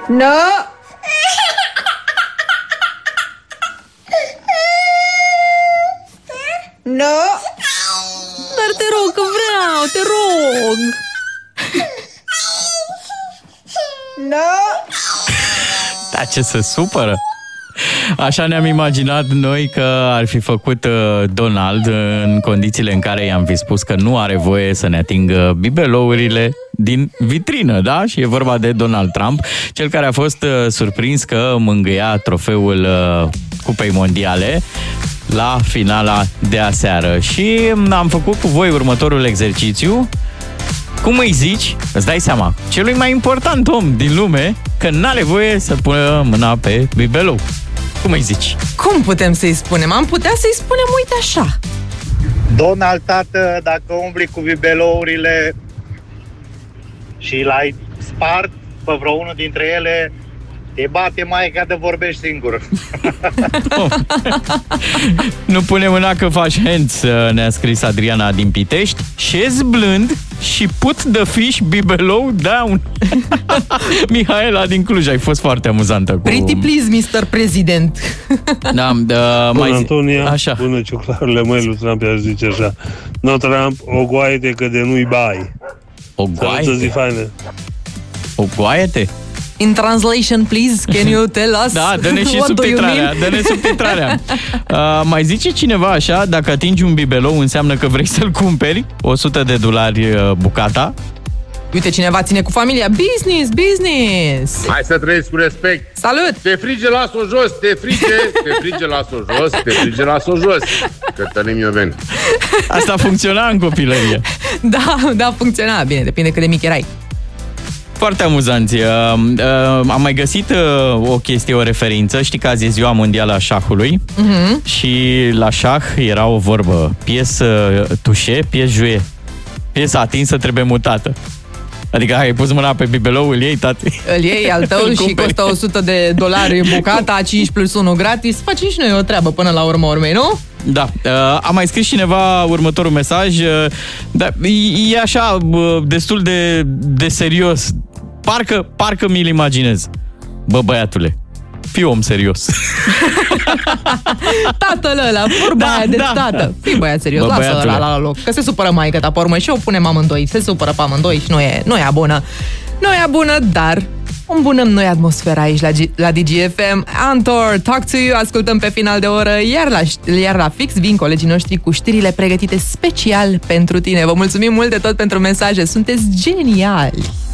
No! No! Dar te rog că vreau, te rog. No! Da, ce se supără. Așa ne-am imaginat noi că ar fi făcut Donald în condițiile în care i-am fi spus că nu are voie să ne atingă bibelourile din vitrină, da? Și e vorba de Donald Trump, cel care a fost surprins că mângâia trofeul Cupei Mondiale la finala de aseară. Și am făcut cu voi următorul exercițiu. Cum îi zici, îți dai seama, celui mai important om din lume că n-are voie să pună mâna pe bibelou? Cum îi zici? Cum putem să-i spunem? Am putea să-i spunem, uite așa. Donald, tată, dacă umbli cu bibelourile și l-ai spart pe vreo unul dintre ele, te bate maica de vorbești singur. Nu pune mâna că faci hands, ne-a scris Adriana din Pitești. Șezi blând și put the fish below down. Mihaela din Cluj, ai fost foarte amuzantă cu... Pretty please, Mr. President. Da, bună, Antonia, așa. Bună, ciuclarurile, măi, lui Trump i-aș zice așa. No, Trump, o goaie-te că de nu-i bai. O goaie-te? O goaie-te? In translation, please, can you tell us? Da, dă-ne și subtitrarea. Dă-ne subtitrarea. Mai zice cineva așa, dacă atingi un bibelou, înseamnă că vrei să-l cumperi, $100 bucata. Uite, cineva ține cu familia. Business, business! Hai să trăiesc cu respect. Salut! Te frige, las-o jos, te frige, las-o jos, te frige, las-o jos. Cătălin Ioven. Asta funcționa în copilărie. Da, funcționa. Bine, depinde cât de mic erai. Foarte amuzanți. Am mai găsit o chestie, o referință. Știi că azi e ziua mondială a șahului și la șah era o vorbă. Piesă touché, piesă joué. Piesa atinsă trebuie mutată. Adică ai pus mâna pe bibelou, îl iei, tati. Îl iei al tău și costă $100 bucata, 5 plus 1 gratis. Facem și noi o treabă până la urmă urmei, nu? Da. A mai scris cineva următorul mesaj. Da, e așa, destul de serios. Parcă mi-l imaginez. Bă, băiatule, fii om serios. Tatăl ăla, vorba aia de tată. Fii băiat serios, lasă ăla la loc. Că se supără maică ta pe urmă și o punem amândoi. Se supără pe amândoi și nu e bună. Nu e bună, dar îmbunăm noi atmosfera aici la DGFM. Antor, Talk to You, ascultăm pe final de oră, iar la fix vin colegii noștri cu știrile pregătite special pentru tine. Vă mulțumim mult de tot pentru mesaje, sunteți geniali!